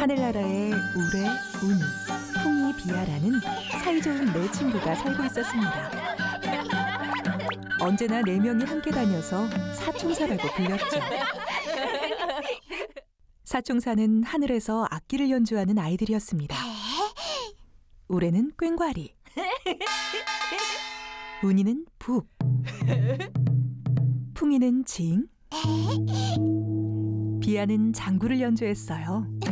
하늘나라에 우레, 운, 풍이, 비아라는 사이좋은 네 친구가 살고 있었습니다. 언제나 네 명이 함께 다녀서 사총사라고 불렸죠. 사총사는 하늘에서 악기를 연주하는 아이들이었습니다. 우레는 꽹과리, 운이는 북, 풍이는 징, 비아는 장구를 연주했어요.